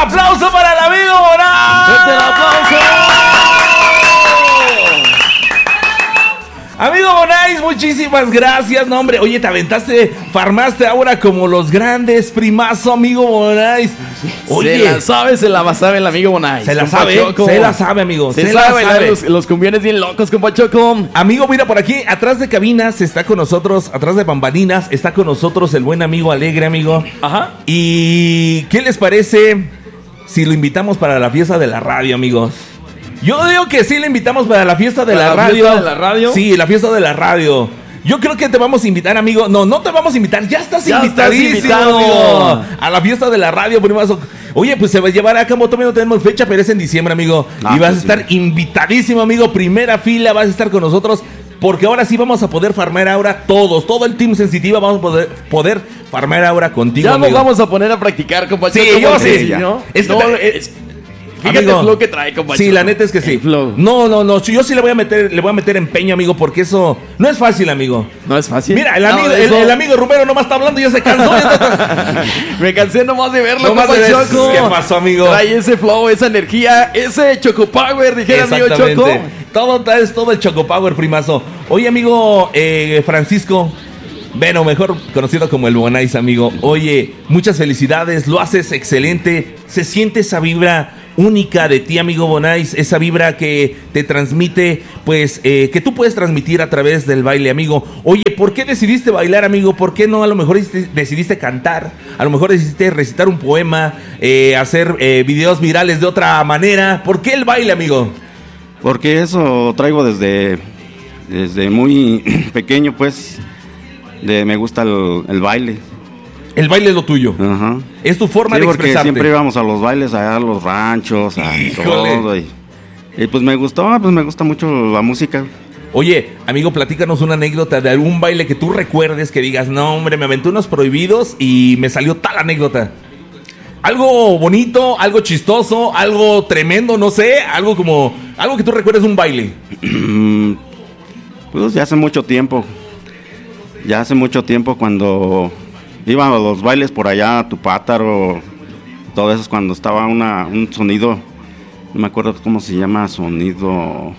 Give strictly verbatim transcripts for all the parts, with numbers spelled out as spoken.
aplauso para el amigo Bonais. ¡Fuerte el aplauso! Amigo Bonais, muchísimas gracias. No, hombre, oye, te aventaste, farmaste ahora como los grandes, primazo, amigo Bonais. Oye, se la sabe, se la sabe el amigo Bonais. Se la sabe, Choco. se la sabe, amigo. Se, se sabe, la sabe. Los, los cumbiones bien locos, compa Choco. Amigo, mira, por aquí, atrás de cabinas está con nosotros, atrás de bambalinas, está con nosotros el buen amigo Alegre, amigo. Ajá. ¿Y qué les parece si lo invitamos para la fiesta de la radio, amigos? Yo digo que sí, le invitamos para la fiesta de, la, la radio. fiesta de la radio. Sí, la fiesta de la radio. Yo creo que te vamos a invitar, amigo. No, no te vamos a invitar. Ya estás ya invitadísimo, estás invitado, amigo, a la fiesta de la radio, primazo. Oye, pues se va a llevar a cabo. Todavía no tenemos fecha, pero es en diciembre, amigo. Ah, y vas pues a estar sí. invitadísimo, amigo. Primera fila, vas a estar con nosotros. Porque ahora sí vamos a poder farmear ahora todos. Todo el Team Sensitiva vamos a poder, poder farmear ahora contigo, ya amigo. nos vamos a poner a practicar, compa Choco. Sí, yo sí. sí ¿no? Es que no, te, es, Fíjate amigo, el flow que trae, compa Sí, Choco. la neta es que sí. Flow. No, no, no. Yo sí le voy a meter, le voy a meter empeño, amigo, porque eso no es fácil, amigo. No es fácil. Mira, el no, amigo, el, el amigo Romero nomás está hablando y ya se cansó. Me cansé nomás de verlo, nomás compa de Choco. ¿Qué pasó, amigo? Trae ese flow, esa energía, ese Choco Power, dijera amigo Choco. Todo es todo el Choco Power, primazo. Oye, amigo eh, Francisco. Bueno, mejor conocido como el Bonais, amigo. Oye, muchas felicidades, lo haces excelente. Se siente esa vibra única de ti, amigo Bonais, esa vibra que te transmite, pues, eh, que tú puedes transmitir a través del baile, amigo. Oye, ¿por qué decidiste bailar, amigo? ¿Por qué no a lo mejor decidiste cantar? A lo mejor decidiste recitar un poema, eh, hacer eh, videos virales de otra manera. ¿Por qué el baile, amigo? Porque eso traigo desde, desde muy pequeño, pues, de me gusta el, el baile. El baile es lo tuyo. Ajá. Es tu forma sí, de porque expresarte. Siempre íbamos a los bailes, allá a los ranchos, a todo. Y, y pues me gustó, pues me gusta mucho la música. Oye, amigo, platícanos una anécdota de algún baile que tú recuerdes, que digas, no, hombre, me aventé unos prohibidos y me salió tal anécdota. Algo bonito, algo chistoso, algo tremendo, no sé, algo como, algo que tú recuerdes de un baile. Pues ya hace mucho tiempo, ya hace mucho tiempo cuando iba a los bailes por allá, Tupátaro, todo eso, cuando estaba una, un sonido, no me acuerdo cómo se llama, sonido...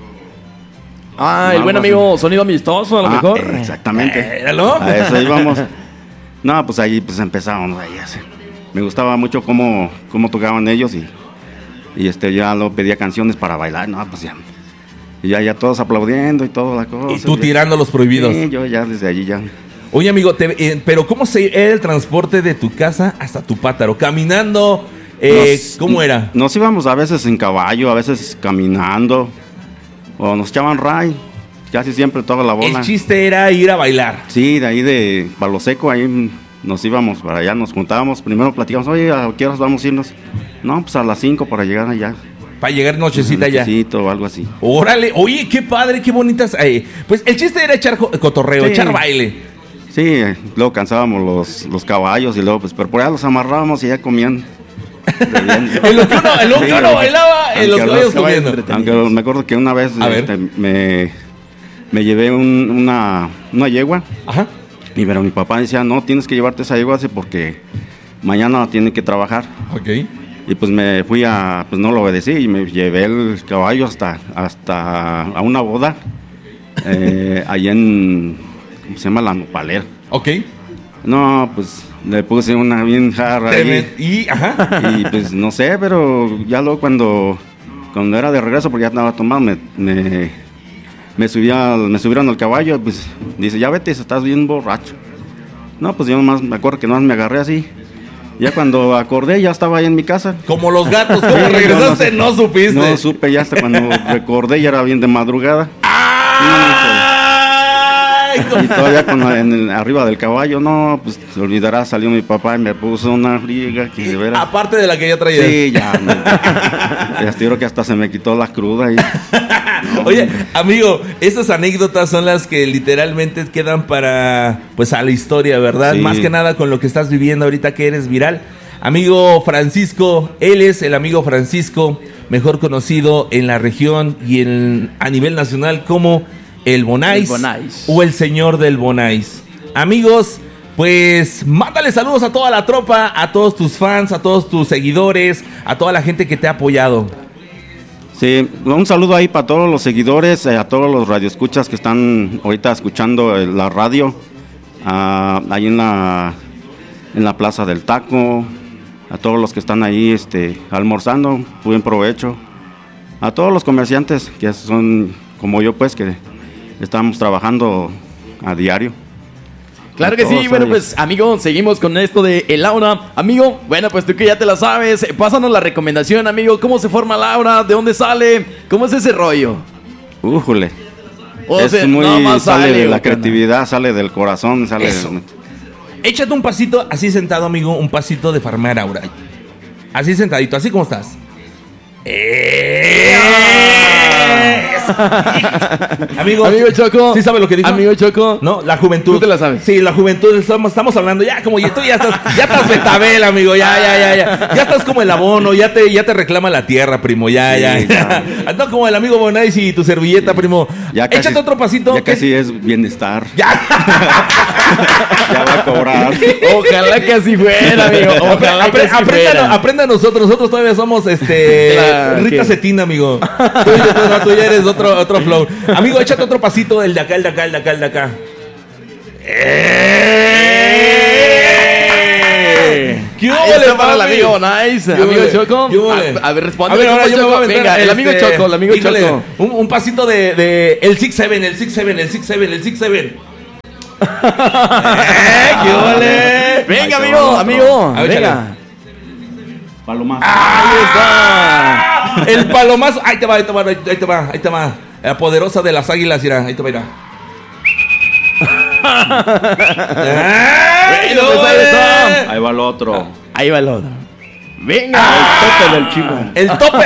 Ah, el buen amigo Sonido Amistoso, a lo ah, mejor. Exactamente. Éralo. A eso íbamos. No, pues ahí pues empezábamos ahí así. Me gustaba mucho cómo, cómo tocaban ellos y, y este ya lo pedía canciones para bailar, no, pues ya. Y ya, ya todos aplaudiendo y toda la cosa. Y tú ya, tirando los prohibidos. Sí, yo ya desde allí ya. Oye, amigo, te, eh, pero ¿cómo se era el transporte de tu casa hasta Tupátaro? ¿Caminando? Eh, nos, ¿Cómo era? Nos íbamos a veces en caballo, a veces caminando. O nos echaban ray, casi siempre toda la bola. El chiste era ir a bailar. Sí, de ahí de Palo Seco, ahí nos íbamos para allá, nos juntábamos. Primero platicamos, oye, ¿a qué horas vamos a irnos? No, pues a las cinco para llegar allá. Para llegar nochecita allá. Nochecito o algo así. Órale, oye, qué padre, qué bonitas. Eh, pues el chiste era echar cotorreo, sí. echar baile. Sí, luego cansábamos los, los caballos y luego, pues, pero por allá los amarrábamos y ya comían. en lo que uno, en lo que uno bailaba, en los caballos comiendo. Aunque me acuerdo que una vez este, me, me llevé un, una, una yegua. Ajá. Y pero mi papá decía, no, tienes que llevarte esa yegua así porque mañana tiene que trabajar. Ok. Y pues me fui a, pues no lo obedecí y me llevé el caballo hasta, hasta a una boda. eh, ahí en, ¿cómo se llama? La Nopalera. Ok. No, pues le puse una bien jarra ahí. Y, ajá. Y pues no sé, pero ya luego cuando, cuando era de regreso, porque ya estaba tomado, me, me, me, subía, me subieron al caballo, pues dice, ya vete, estás bien borracho. No, pues yo nomás me acuerdo que nomás me agarré así. Ya cuando acordé, ya estaba ahí en mi casa. Como los gatos, ¿cómo regresaste? No, no, no supiste. No supe, ya hasta cuando recordé, ya era bien de madrugada. ¡Ah! Y todavía con la, en el, arriba del caballo, no, pues te olvidarás, salió mi papá y me puso una friega que de veras. Aparte de la que ya traía. Sí, ya. Me, ya creo que hasta se me quitó la cruda. Y, no, oye, amigo, esas anécdotas son las que literalmente quedan para, pues, a la historia, ¿verdad? Sí. Más que nada con lo que estás viviendo ahorita que eres viral. Amigo Francisco, él es el amigo Francisco, mejor conocido en la región y en, a nivel nacional como el Bonais, el Bonais o el señor del Bonais. Amigos, pues mándale saludos a toda la tropa, a todos tus fans, a todos tus seguidores, a toda la gente que te ha apoyado. Sí, un saludo ahí para todos los seguidores, eh, a todos los radioescuchas que están ahorita escuchando eh, la radio, ah, ahí en la, en la Plaza del Taco, a todos los que están ahí este, almorzando, buen provecho, a todos los comerciantes que son como yo, pues, que estamos trabajando a diario. Claro que sí, bueno pues amigo, seguimos con esto de el Aura. Amigo, bueno pues tú que ya te la sabes, pásanos la recomendación, amigo. ¿Cómo se forma el Aura? ¿De dónde sale? ¿Cómo es ese rollo? Újule. O es sea, muy, no sale sale, de la bacana. creatividad, sale del corazón, sale Eso. del... Échate un pasito así sentado, amigo, un pasito de farmar Aura. Así sentadito, así como estás. ¡Eh! Amigo, Amigo Choco. ¿sí sabe lo que dijo? Amigo Choco. No, la juventud. Tú te la sabes. Sí, la juventud. Estamos, estamos hablando ya como y tú ya estás, ya estás betabel, amigo. Ya, ya, ya, ya. Ya estás como el abono, ya te, ya te reclama la tierra, primo. Ya, Sí, ya, ya. ya. No como el amigo Bonais y tu servilleta, primo. Ya casi- Échate otro pasito. Ya que- casi es bienestar. Ya. Ya va a cobrar. Ojalá que así fuera, amigo. Ojalá Apre- que así aprenda, fuera. aprenda a nosotros. Nosotros todavía somos este Claro, Rita ¿qué? Cetina, amigo. Tú, ya- tú- no, tú ya eres otro, otro flow. Amigo, échate otro pasito, el de acá, el de acá, el de acá, el de acá. ¡Eh! ¿Qué Ahí hubo, está para el papi? amigo Nice. ¿Qué Amigo hubo? Choco. ¿Qué hubo? A, a ver, responde. A ver, ahora yo me voy a aventar, Venga, el amigo este, Choco, el amigo híjole, Choco. Un, un pasito de, de el six seven, el six seven, el six seven, el six seven. ¡Eh! ¿Qué hubo? Venga, Ahí te amigo, va otro. amigo. A ver, Venga. Palomazo. Ahí está. El palomazo. Ahí te va, ahí te va, ahí te va, ahí te va. La poderosa de las águilas, mira, ahí te va, mira. ¡Ay, Bueno, pues ahí no, está. eh! Ahí va el otro. Ahí va el otro. Venga. Tope del chivo. El tope.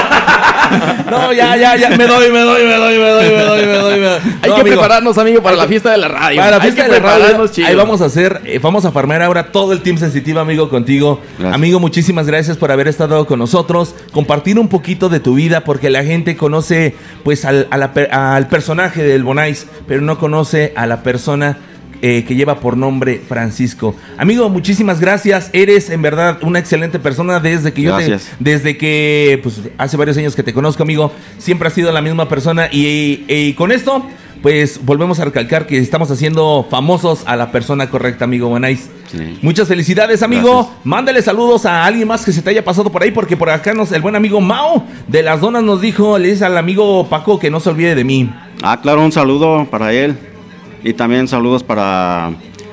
No, ya, ya, ya. Me doy, me doy, me doy, me doy, me doy, me doy. Me doy. Hay No, que amigo, prepararnos, amigo, para la fiesta de la radio. Para la Hay fiesta que de la radio, prepararnos, chido. ahí vamos a hacer, eh, vamos a farmear ahora todo el Team Sensitiva, amigo, contigo. Gracias. Amigo, muchísimas gracias por haber estado con nosotros, compartir un poquito de tu vida, porque la gente conoce, pues, al, a la per- al personaje del Bonais, pero no conoce a la persona eh, que lleva por nombre Francisco. Amigo, muchísimas gracias. Eres, en verdad, una excelente persona desde que yo te, Gracias. desde que, pues, hace varios años que te conozco, amigo. Siempre has sido la misma persona y, y- y con esto, pues, volvemos a recalcar que estamos haciendo famosos a la persona correcta, amigo Bonais. Sí. Muchas felicidades, amigo. Gracias. Mándale saludos a alguien más que se te haya pasado por ahí, porque por acá nos, el buen amigo Mao de las donas nos dijo, le dice al amigo Paco que no se olvide de mí. Ah, claro, un saludo para él. Y también saludos para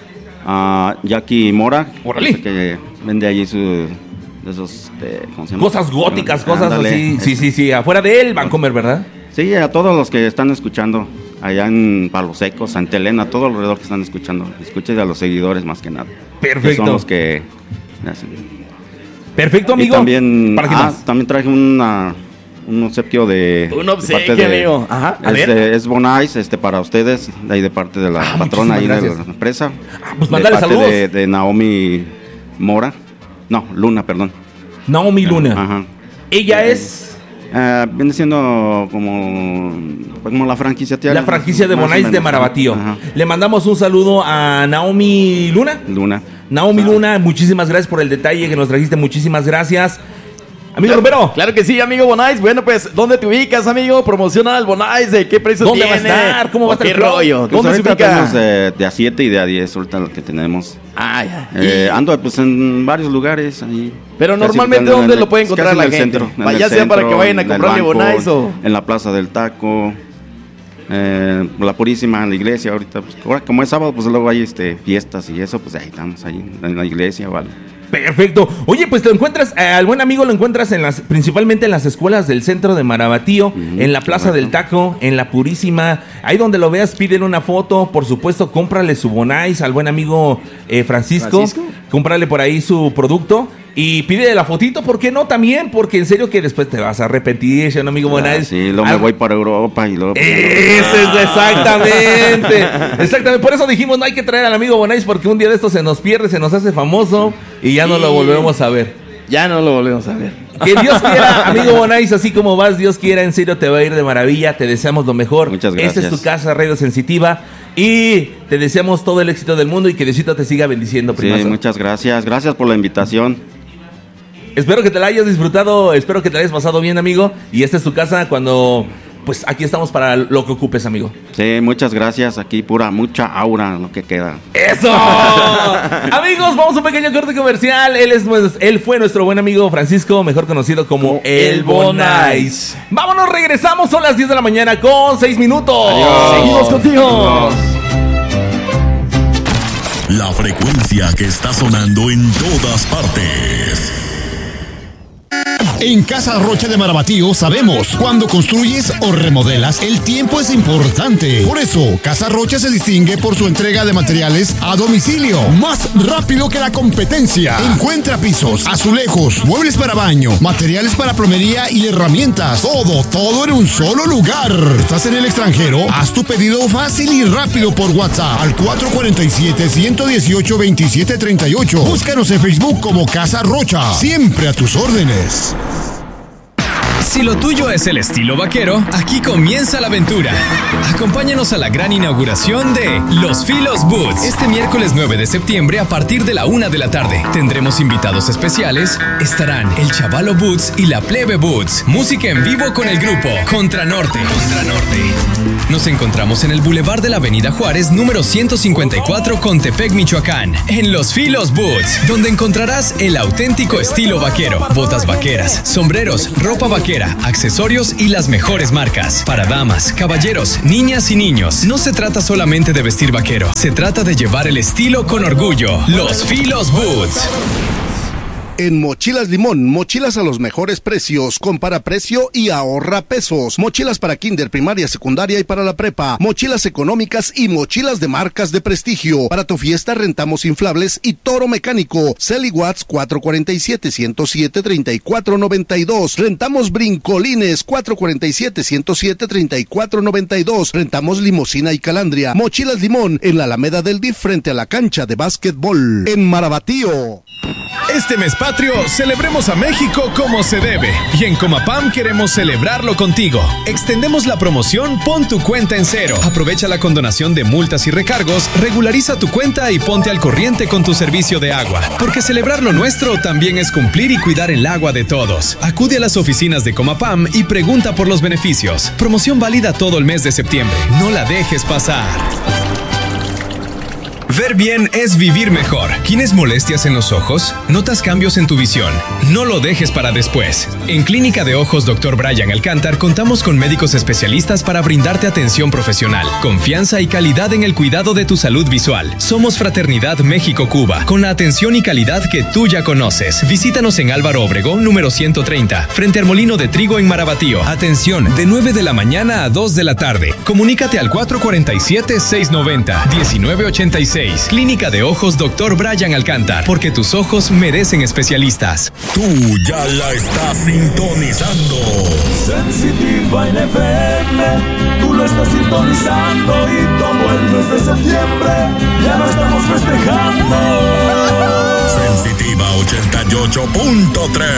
ah, Jackie Mora. Órale. Que vende allí su, de esos, este, ¿cómo se llama? Cosas góticas, Ah, cosas ándale. así. Sí, sí, sí. Afuera de él, Vancomer, ¿verdad? Sí, a todos los que están escuchando, allá en Palos Secos, Santa Elena, todo alrededor que están escuchando. Escuchen a los seguidores más que nada. Perfecto. Que son los que hacen. Perfecto, amigo. Y también, ¿Para qué ah, más? también traje una, un obsequio de... Un de obsequio, parte de- amigo. Ajá. A Es, ver. de- es Bonais, este, para ustedes, de ahí de parte de la Ah, patrona ahí muchísimas de gracias. la empresa. Ah, pues de mándale parte saludos. de, de Naomi Mora. No, Luna, perdón. Naomi Luna. Ajá. Ella es Eh, viene siendo como, pues, como la franquicia la franquicia de más o Bonais de menos. Marabatío. Ajá. Le mandamos un saludo a Naomi Luna. Luna. Naomi Luna, muchísimas gracias por el detalle que nos trajiste, muchísimas gracias. Amigo Romero, Claro que sí, amigo Bonais. Bueno, pues, ¿dónde te ubicas, amigo? Promociona al Bonais. ¿De qué precio ¿Dónde tiene? va a estar? ¿Cómo va a ¿O estar ¿Qué el flow? rollo? Pues ¿Dónde se ahorita ubica? tenemos de, de a siete y de a diez, ahorita lo que tenemos. Ah, ya. Eh, Y- ando pues en varios lugares ahí. Pero Casi normalmente, en el- ¿dónde lo puede casi encontrar en la el gente? centro, en Vaya el sea para centro, que vayan a en el comprarle banco, Bonais o... en la Plaza del Taco, eh, la Purísima, en la iglesia ahorita. Pues, ahora, como es sábado, pues luego hay este, fiestas y eso, pues ahí estamos, ahí en la iglesia, vale. perfecto. Oye, pues lo encuentras, eh, al buen amigo lo encuentras en las, principalmente en las escuelas del centro de Marabatío, Ujú, en la Plaza correcto. del Taco, en la Purísima. Ahí donde lo veas, pídele una foto. Por supuesto, cómprale su Bonais al buen amigo eh, Francisco. ¿Francisco? Cómprale por ahí su producto. Y pídele la fotito, ¿por qué no? También, porque en serio que después te vas a arrepentir, ¿sí, no, amigo Bonais? Ah, sí, luego me Al- voy para Europa y luego... Ese es exactamente. Exactamente. Por eso dijimos, no hay que traer al amigo Bonais porque un día de esto se nos pierde, se nos hace famoso y ya no lo Sí. volvemos a ver. Ya no lo volvemos a ver. Que Dios quiera, amigo Bonais, así como vas, Dios quiera, en serio te va a ir de maravilla, te deseamos lo mejor. Muchas Esta es gracias. tu casa, Radio Sensitiva. Y te deseamos todo el éxito del mundo y que Diosito te siga bendiciendo, primazo. Sí, muchas gracias. Gracias por la invitación. Espero que te la hayas disfrutado, espero que te la hayas pasado bien, amigo. Y esta es tu casa cuando... Pues aquí estamos para lo que ocupes, amigo. Sí, muchas gracias. Aquí pura, mucha aura lo que queda. ¡Eso! Amigos, vamos a un pequeño corte comercial. Él, es, él fue nuestro buen amigo Francisco, mejor conocido como El Bonais. Vámonos, regresamos. Son las diez de la mañana con seis minutos. Adiós. Seguimos contigo. Adiós. La frecuencia que está sonando en todas partes. En Casa Rocha de Marabatío sabemos, cuando construyes o remodelas, el tiempo es importante. Por eso, Casa Rocha se distingue por su entrega de materiales a domicilio, más rápido que la competencia. Encuentra pisos, azulejos, muebles para baño, materiales para plomería y herramientas. Todo, todo en un solo lugar. ¿Estás en el extranjero? Haz tu pedido fácil y rápido por WhatsApp al cuatro cuatro siete, uno uno ocho, dos siete tres ocho. Búscanos en Facebook como Casa Rocha. Siempre a tus órdenes. Si lo tuyo es el estilo vaquero, aquí comienza la aventura. Acompáñanos a la gran inauguración de Los Filos Boots. Este miércoles nueve de septiembre a partir de la una de la tarde. Tendremos invitados especiales. Estarán el Chavalo Boots y la Plebe Boots. Música en vivo con el grupo Contra Norte. Contra Norte. Nos encontramos en el Boulevard de la Avenida Juárez, número ciento cincuenta y cuatro, Contepec, Michoacán. En Los Filos Boots, donde encontrarás el auténtico estilo vaquero. Botas vaqueras, sombreros, ropa vaquera, accesorios y las mejores marcas. Para damas, caballeros, niñas y niños. No se trata solamente de vestir vaquero. Se trata de llevar el estilo con orgullo. Los Filos Boots. En Mochilas Limón, mochilas a los mejores precios, compara precio y ahorra pesos. Mochilas para kinder, primaria, secundaria y para la prepa. Mochilas económicas y mochilas de marcas de prestigio. Para tu fiesta rentamos inflables y toro mecánico. Celi Watts cuatro cuatro siete, uno cero siete, tres cuatro nueve dos. Rentamos brincolines cuatro cuatro siete, uno cero siete, tres cuatro nueve dos. Rentamos limusina y calandria. Mochilas Limón en la Alameda del D I F frente a la cancha de básquetbol. En Marabatío. Este mes patrio, celebremos a México como se debe. Y en Comapam queremos celebrarlo contigo. Extendemos la promoción Pon tu cuenta en cero. Aprovecha la condonación de multas y recargos, regulariza tu cuenta y ponte al corriente con tu servicio de agua. Porque celebrar lo nuestro también es cumplir y cuidar el agua de todos. Acude a las oficinas de Comapam y pregunta por los beneficios. Promoción válida todo el mes de septiembre. No la dejes pasar. Ver bien es vivir mejor. ¿Tienes molestias en los ojos? ¿Notas cambios en tu visión? No lo dejes para después. En Clínica de Ojos doctor Brian Alcántar contamos con médicos especialistas para brindarte atención profesional, confianza y calidad en el cuidado de tu salud visual. Somos Fraternidad México-Cuba, con la atención y calidad que tú ya conoces. Visítanos en Álvaro Obregón, número ciento treinta, frente al Molino de Trigo en Marabatío. Atención, de nueve de la mañana a dos de la tarde. Comunícate al cuatro cuatro siete, seis nueve cero, uno nueve ocho seis. Clínica de Ojos doctor Brian Alcántar, porque tus ojos merecen especialistas. Tú ya la estás sintonizando. Sensitiva en F M, tú lo estás sintonizando y todo el mes de septiembre ya lo estamos festejando. Sensitiva ochenta y ocho punto tres.